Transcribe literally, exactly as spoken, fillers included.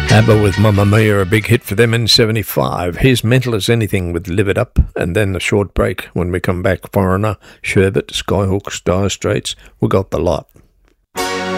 ABBA with Mamma Mia, a big hit for them in seventy-five. Here's Mental as Anything with Live It Up, and then a short break. When we come back, Foreigner, Sherbet, Skyhooks, Dire Straits, we got the lot.